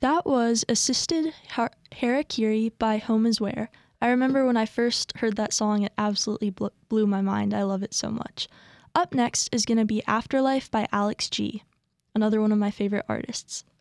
That was Assisted Harakiri by Home Is Where. I remember when I first heard that song, it absolutely blew my mind. I love it so much. Up next is going to be Afterlife by Alex G, another one of my favorite artists.